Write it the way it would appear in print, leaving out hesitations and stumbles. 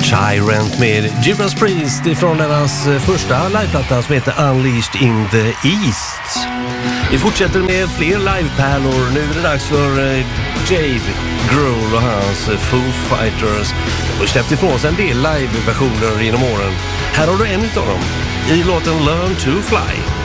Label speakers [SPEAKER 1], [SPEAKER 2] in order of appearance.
[SPEAKER 1] Tyrant med Judas Priest ifrån deras första liveplatta som heter Unleashed in the East. Vi fortsätter med fler livepärlor. Nu är det dags för Dave Grohl och hans Foo Fighters. De har släppt ifrån sig en del liveversioner genom åren. Här har du en utav dem i låten Learn to Fly.